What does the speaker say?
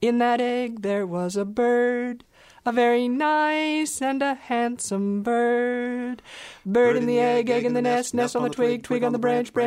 In that egg there was a bird, a very nice and a handsome bird. Bird in the egg, egg in the nest, nest on the twig, twig on the branch, branch